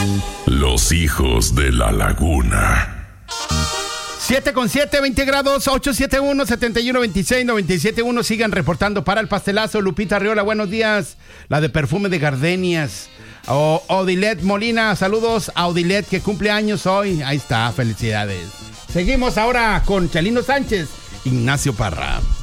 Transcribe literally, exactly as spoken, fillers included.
Los hijos de la laguna. siete con siete, veinte grados, ocho siete uno, siete uno dos seis, nueve siete uno. Sigan reportando para el pastelazo. Lupita Arriola, buenos días. La de perfume de gardenias. O Odilet Molina, saludos a Odilet que cumple años hoy. Ahí está, felicidades. Seguimos ahora con Chalino Sánchez, Ignacio Parra.